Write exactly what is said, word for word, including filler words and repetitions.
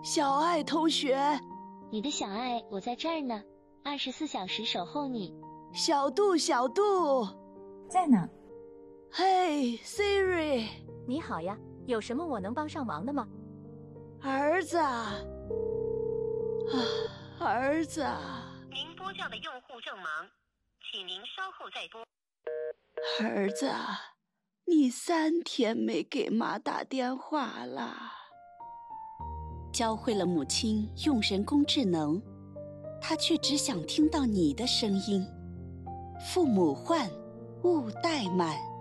小爱同学， 你的小爱，我在这儿呢，二十四小时守候你。 小杜，小杜， 在呢。 嘿 ，Siri， 你好呀，有什么我能帮上忙的吗？ 儿子啊，儿子， 您拨叫的用户正忙，请您稍后再拨。 儿子，你三天没给妈打电话了。 教会了母亲用人工智能，他却只想听到你的声音。父母唤，勿怠慢。